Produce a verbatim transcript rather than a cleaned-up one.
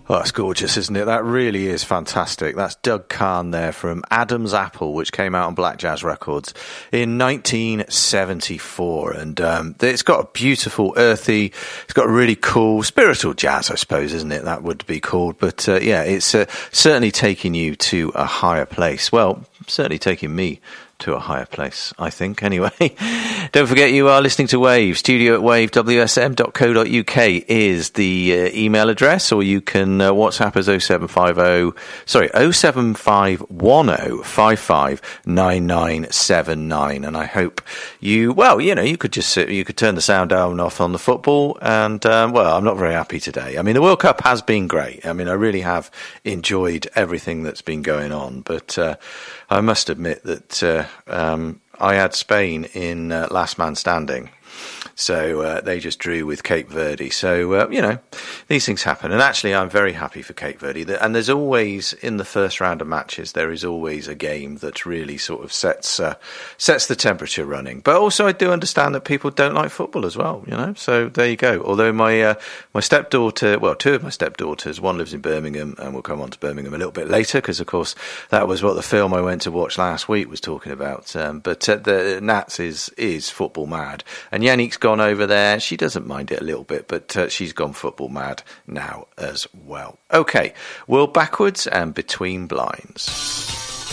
Oh, that's gorgeous, isn't it? That really is fantastic. That's Doug Kahn there from Adam's Apple, which came out on Black Jazz Records in nineteen seventy-four. And um, it's got a beautiful, earthy, it's got a really cool spiritual jazz, I suppose, isn't it? That would be called. But uh, yeah, it's uh, certainly taking you to a higher place. Well, certainly taking me to a higher place, I think, anyway. Don't forget you are listening to Wave. Studio at wave w s m dot co dot u k is the uh, email address, or you can uh, WhatsApp us oh seven five oh, sorry, oh seven five one oh five five nine nine seven nine. And I hope you, well, you know, you could just sit, you could turn the sound down off on the football, and, um, well, I'm not very happy today. I mean, the World Cup has been great. I mean, I really have enjoyed everything that's been going on, but uh, I must admit that uh, um, I had Spain in uh, last man standing. So uh, they just drew with Cape Verde. So, uh, you know, these things happen. And actually, I'm very happy for Cape Verde. And there's always, in the first round of matches, there is always a game that really sort of sets uh, sets the temperature running. But also, I do understand that people don't like football as well, you know. So there you go. Although my uh, my stepdaughter, well, two of my stepdaughters, one lives in Birmingham, and we'll come on to Birmingham a little bit later, because, of course, that was what the film I went to watch last week was talking about. Um, but uh, the Nats is, is football mad. And Yannick's gone over there. She doesn't mind it a little bit, but uh, she's gone football mad now as well. Okay, World Backwards and Between Blinds.